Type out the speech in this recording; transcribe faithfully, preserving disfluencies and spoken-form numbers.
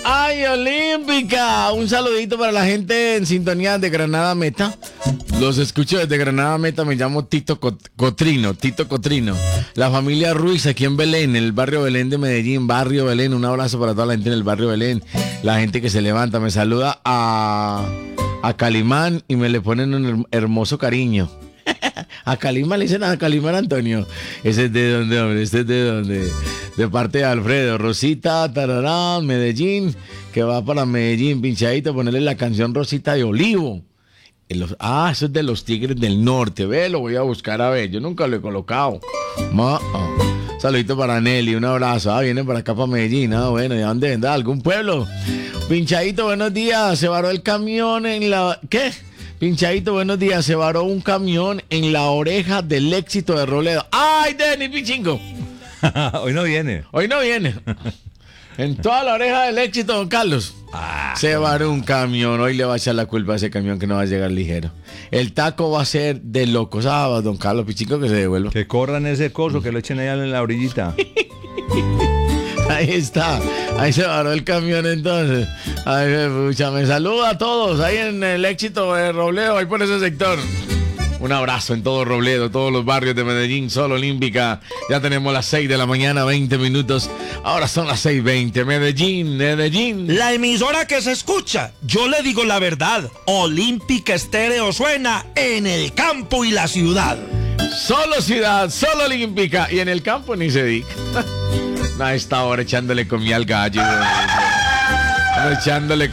¡Ay, Olímpica! Un saludito para la gente en sintonía de Granada Meta. Los escucho desde Granada Meta, me llamo Tito Cotrino, Tito Cotrino. La familia Ruiz aquí en Belén, en el barrio Belén de Medellín, barrio Belén. Un abrazo para toda la gente en el barrio Belén. La gente que se levanta, me saluda a, a Calimán y me le ponen un hermoso cariño. A Calimán le dicen a Calimán Antonio. Ese es de donde, hombre, ese es de donde. De parte de Alfredo. Rosita, tararán, Medellín, que va para Medellín, pinchadito, ponerle la canción Rosita de Olivo. Los, ah, eso es de los Tigres del Norte, ve, lo voy a buscar a ver, yo nunca lo he colocado. Ma, oh. Saludito para Nelly, un abrazo, ah, viene para acá para Medellín, ah, bueno, ¿de dónde vendrá? ¿Algún pueblo? Pinchadito, buenos días, se varó el camión en la... ¿Qué? Pinchadito, buenos días, se varó un camión en la oreja del Éxito de Robledo. ¡Ay, Denny, pichingo! Hoy no viene. Hoy no viene. En toda la oreja del Éxito, don Carlos. Ah, se varó un camión. Hoy le va a echar la culpa a ese camión que no va a llegar ligero. El taco va a ser de locos. Ah, don Carlos Pichico, que se devuelva. Que corran ese coso, que lo echen allá en la orillita. Ahí está. Ahí se varó el camión entonces. Ay, pucha, me saluda a todos. Ahí en el Éxito de Robledo, ahí por ese sector. Un abrazo en todo Robledo, todos los barrios de Medellín, Sol Olímpica. Ya tenemos las seis de la mañana, veinte minutos. Ahora son las seis veinte. Medellín, Medellín. La emisora que se escucha, yo le digo la verdad. Olímpica Estéreo suena en el campo y la ciudad. Solo ciudad, solo Olímpica. Y en el campo ni se diga. A esta hora echándole comida al gallo. Echándole